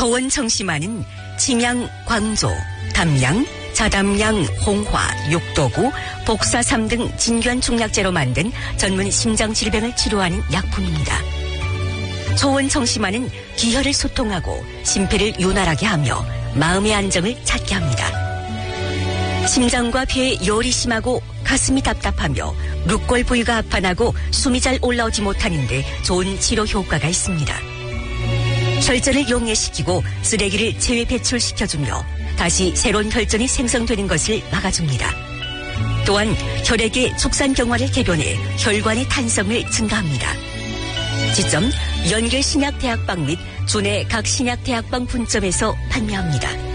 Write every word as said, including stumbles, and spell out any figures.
소원청심환은 침양, 광조, 담양, 자담양, 홍화, 육도구, 복사삼 등 진균중약제로 만든 전문 심장질병을 치료하는 약품입니다. 소원청심환은 기혈을 소통하고 심폐를 윤활하게 하며 마음의 안정을 찾게 합니다. 심장과 폐에 열이 심하고 가슴이 답답하며 룩골 부위가 아파나고 숨이 잘 올라오지 못하는데 좋은 치료 효과가 있습니다. 혈전을 용해시키고 쓰레기를 체외 배출시켜주며 다시 새로운 혈전이 생성되는 것을 막아줍니다. 또한 혈액의 축산경화를 개변해 혈관의 탄성을 증가합니다. 지점 연결신약대학방 및 주내 각 신약대학방 분점에서 판매합니다.